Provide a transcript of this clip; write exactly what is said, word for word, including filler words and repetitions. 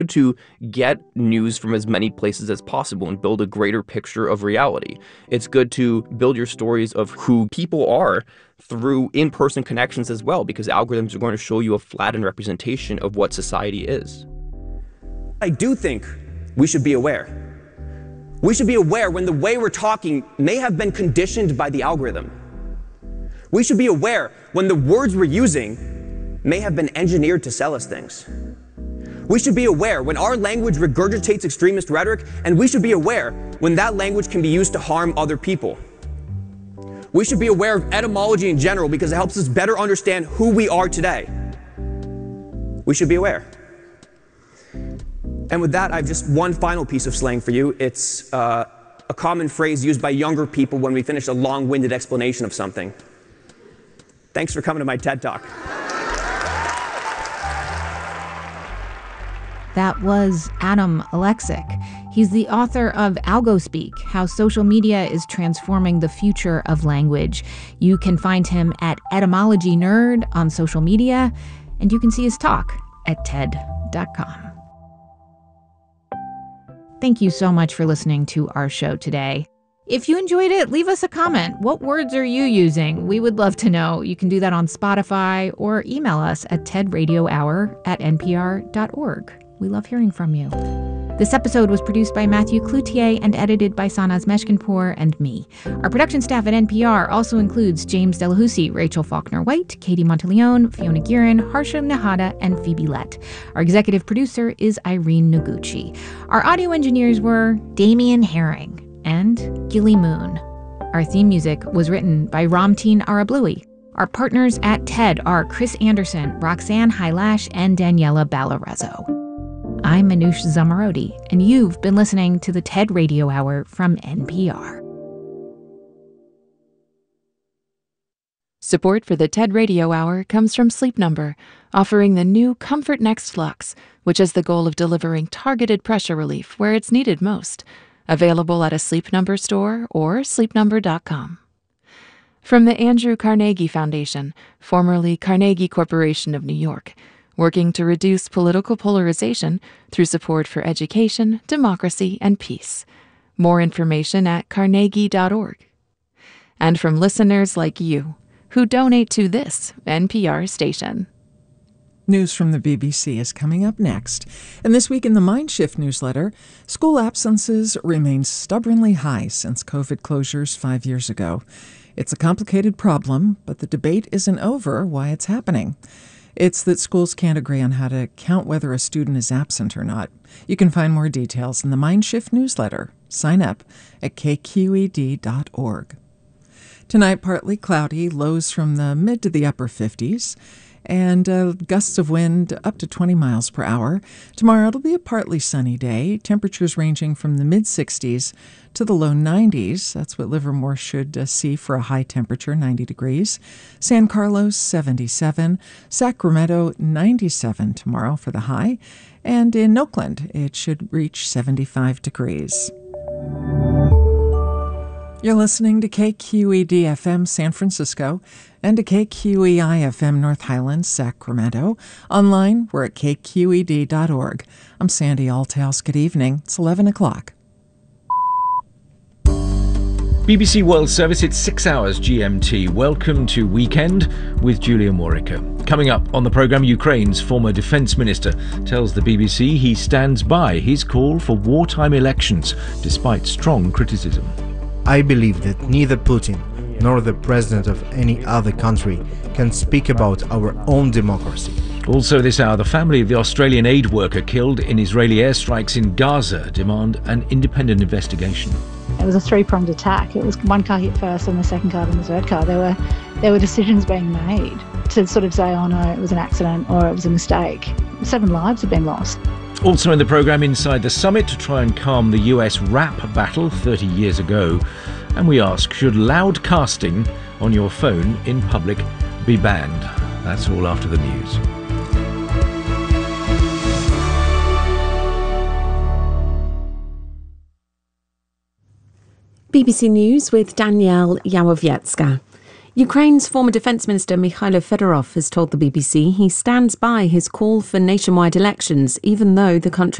to get news from as many places as possible and build a greater picture of reality. It's good to build your stories of who people are through in-person connections as well, because algorithms are going to show you a flattened representation of what society is. I do think we should be aware. We should be aware when the way we're talking may have been conditioned by the algorithm. We should be aware when the words we're using may have been engineered to sell us things. We should be aware when our language regurgitates extremist rhetoric, and we should be aware when that language can be used to harm other people. We should be aware of etymology in general because it helps us better understand who we are today. We should be aware. And with that, I have just one final piece of slang for you. It's uh, a common phrase used by younger people when we finish a long-winded explanation of something. Thanks for coming to my TED Talk. That was Adam Alexic. He's the author of AlgoSpeak, How Social Media is Transforming the Future of Language. You can find him at Etymology Nerd on social media, and you can see his talk at TED dot com. Thank you so much for listening to our show today. If you enjoyed it, leave us a comment. What words are you using? We would love to know. You can do that on Spotify or email us at tedradiohour at n p r dot org. We love hearing from you. This episode was produced by Matthew Cloutier and edited by Sanaz Meshkinpour and me. Our production staff at N P R also includes James Delahousie, Rachel Faulkner-White, Katie Monteleone, Fiona Guerin, Harsha Nahata, and Phoebe Lett. Our executive producer is Irene Noguchi. Our audio engineers were Damian Herring and Gilly Moon. Our theme music was written by Ramteen Arablouei. Our partners at TED are Chris Anderson, Roxanne Hylash, and Daniela Ballarezo. I'm Manoush Zomorodi, and you've been listening to the TED Radio Hour from N P R. Support for the TED Radio Hour comes from Sleep Number, offering the new Comfort Next Flux, which has the goal of delivering targeted pressure relief where it's needed most. Available at a Sleep Number store or sleep number dot com. From the Andrew Carnegie Foundation, formerly Carnegie Corporation of New York, working to reduce political polarization through support for education, democracy, and peace. More information at carnegie dot org. And from listeners like you, who donate to this N P R station. News from the B B C is coming up next. And this week in the Mindshift newsletter, school absences remain stubbornly high since COVID closures five years ago. It's a complicated problem, but the debate isn't over why it's happening. It's that schools can't agree on how to count whether a student is absent or not. You can find more details in the Mindshift newsletter. Sign up at k q e d dot org. Tonight, partly cloudy, lows from the mid to the upper fifties, and uh, gusts of wind up to twenty miles per hour. Tomorrow, it'll be a partly sunny day, temperatures ranging from the mid-sixties to the low nineties. That's what Livermore should uh, see for a high temperature, ninety degrees. San Carlos, seventy-seven. Sacramento, ninety-seven tomorrow for the high. And in Oakland, it should reach seventy-five degrees. You're listening to K Q E D F M San Francisco and to K Q E I F M North Highlands, Sacramento. Online, we're at k q e d dot org. I'm Sandy Althouse. Good evening. It's eleven o'clock. B B C World Service, it's six hours G M T. Welcome to Weekend with Julia Morica. Coming up on the programme, Ukraine's former defence minister tells the B B C he stands by his call for wartime elections, despite strong criticism. I believe that neither Putin nor the president of any other country can speak about our own democracy. Also this hour, the family of the Australian aid worker killed in Israeli airstrikes in Gaza demand an independent investigation. It was a three-pronged attack. It was one car hit first and the second car and the third car. There were there were decisions being made to sort of say, oh no, it was an accident or it was a mistake. Seven lives have been lost. Also in the programme, inside the summit to try and calm the U S rap battle thirty years ago. And we ask, should loud casting on your phone in public be banned? That's all after the news. B B C News with Danielle Yawowiecka. Ukraine's former Defence Minister Mikhailo Fedorov has told the B B C he stands by his call for nationwide elections, even though the country